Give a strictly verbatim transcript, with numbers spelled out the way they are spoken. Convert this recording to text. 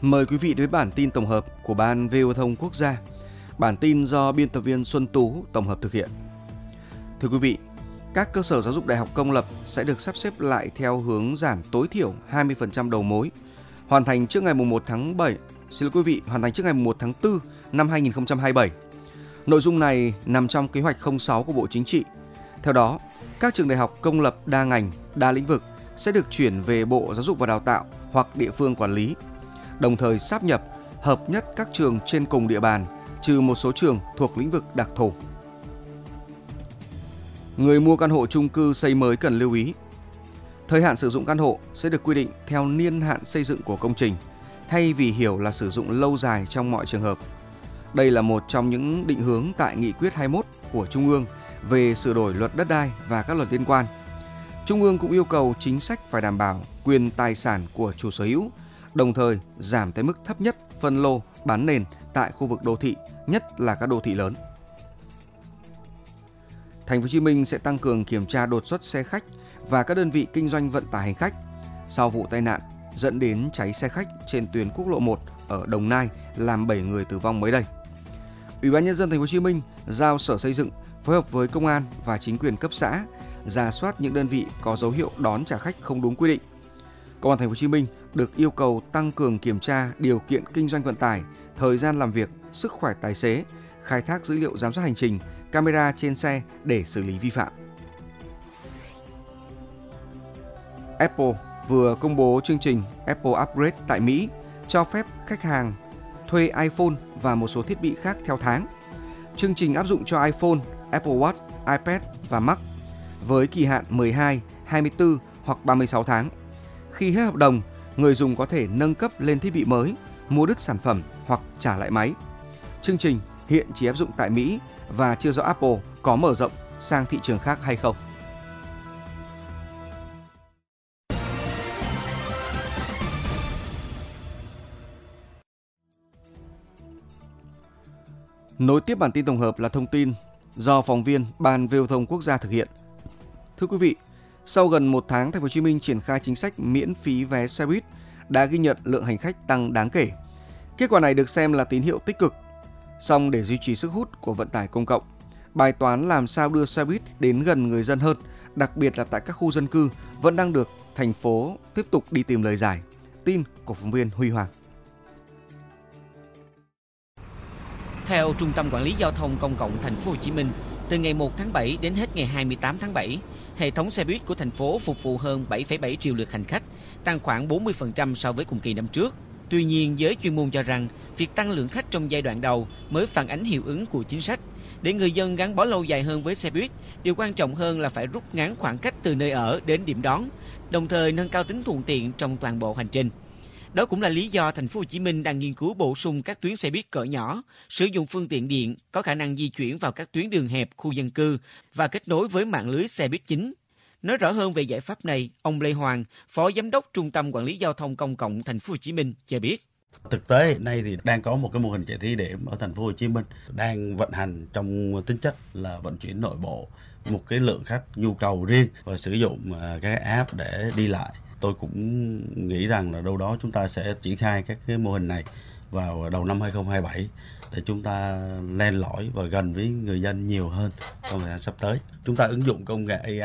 Mời quý vị đến với bản tin tổng hợp của Ban vê o Thông Quốc gia. Bản tin do biên tập viên Xuân Tú tổng hợp thực hiện. Thưa quý vị, các cơ sở giáo dục đại học công lập sẽ được sắp xếp lại theo hướng giảm tối thiểu hai mươi phần trăm đầu mối, hoàn thành trước ngày mùng một tháng bảy, xin lỗi quý vị, hoàn thành trước ngày mùng một tháng tư năm hai nghìn không trăm hai mươi bảy. Nội dung này nằm trong kế hoạch không sáu của Bộ Chính trị. Theo đó, các trường đại học công lập đa ngành, đa lĩnh vực sẽ được chuyển về Bộ Giáo dục và Đào tạo hoặc địa phương quản lý, đồng thời sáp nhập, hợp nhất các trường trên cùng địa bàn, trừ một số trường thuộc lĩnh vực đặc thù. Người mua căn hộ chung cư xây mới cần lưu ý. Thời hạn sử dụng căn hộ sẽ được quy định theo niên hạn xây dựng của công trình, thay vì hiểu là sử dụng lâu dài trong mọi trường hợp. Đây là một trong những định hướng tại Nghị quyết hai mươi mốt của Trung ương về sửa đổi luật đất đai và các luật liên quan. Trung ương cũng yêu cầu chính sách phải đảm bảo quyền tài sản của chủ sở hữu, đồng thời giảm tới mức thấp nhất phân lô bán nền tại khu vực đô thị, nhất là các đô thị lớn. Thành phố Hồ Chí Minh sẽ tăng cường kiểm tra đột xuất xe khách và các đơn vị kinh doanh vận tải hành khách sau vụ tai nạn dẫn đến cháy xe khách trên tuyến quốc lộ một ở Đồng Nai làm bảy người tử vong mới đây. Ủy ban nhân dân Thành phố Hồ Chí Minh giao Sở Xây dựng phối hợp với công an và chính quyền cấp xã rà soát những đơn vị có dấu hiệu đón trả khách không đúng quy định. Công an Thành phố Hồ Chí Minh được yêu cầu tăng cường kiểm tra điều kiện kinh doanh vận tải, thời gian làm việc, sức khỏe tài xế, khai thác dữ liệu giám sát hành trình, camera trên xe để xử lý vi phạm. Apple vừa công bố chương trình Apple Upgrade tại Mỹ, cho phép khách hàng thuê iPhone và một số thiết bị khác theo tháng. Chương trình áp dụng cho iPhone, Apple Watch, iPad và Mac với kỳ hạn mười hai, hai mươi tư hoặc ba mươi sáu tháng. Khi hết hợp đồng, người dùng có thể nâng cấp lên thiết bị mới, mua đứt sản phẩm hoặc trả lại máy. Chương trình hiện chỉ áp dụng tại Mỹ và chưa rõ Apple có mở rộng sang thị trường khác hay không. Nối tiếp bản tin tổng hợp là thông tin do phóng viên Ban vê o Thông Quốc gia thực hiện. Thưa quý vị, sau gần một tháng Thành phố Hồ Chí Minh triển khai chính sách miễn phí vé xe buýt đã ghi nhận lượng hành khách tăng đáng kể. Kết quả này được xem là tín hiệu tích cực. Song để duy trì sức hút của vận tải công cộng, bài toán làm sao đưa xe buýt đến gần người dân hơn, đặc biệt là tại các khu dân cư, vẫn đang được thành phố tiếp tục đi tìm lời giải. Tin của phóng viên Huy Hoàng. Theo Trung tâm Quản lý Giao thông Công cộng Thành phố Hồ Chí Minh, từ ngày một tháng bảy đến hết ngày hai mươi tám tháng bảy, hệ thống xe buýt của thành phố phục vụ hơn bảy phẩy bảy triệu lượt hành khách, tăng khoảng bốn mươi phần trăm so với cùng kỳ năm trước. Tuy nhiên, giới chuyên môn cho rằng, việc tăng lượng khách trong giai đoạn đầu mới phản ánh hiệu ứng của chính sách. Để người dân gắn bó lâu dài hơn với xe buýt, điều quan trọng hơn là phải rút ngắn khoảng cách từ nơi ở đến điểm đón, đồng thời nâng cao tính thuận tiện trong toàn bộ hành trình. Đó cũng là lý do Thành phố Hồ Chí Minh đang nghiên cứu bổ sung các tuyến xe buýt cỡ nhỏ, sử dụng phương tiện điện, có khả năng di chuyển vào các tuyến đường hẹp, khu dân cư và kết nối với mạng lưới xe buýt chính. Nói rõ hơn về giải pháp này, ông Lê Hoàng, Phó Giám đốc Trung tâm Quản lý Giao thông Công cộng Thành phố Hồ Chí Minh cho biết. Thực tế hiện nay thì đang có một cái mô hình chạy thí điểm ở Thành phố Hồ Chí Minh đang vận hành trong tính chất là vận chuyển nội bộ, một cái lượng khách nhu cầu riêng và sử dụng các app để đi lại. Tôi cũng nghĩ rằng là đâu đó chúng ta sẽ triển khai các cái mô hình này vào đầu năm hai không hai bảy để chúng ta len lỏi và gần với người dân nhiều hơn trong thời gian sắp tới. Chúng ta ứng dụng công nghệ a i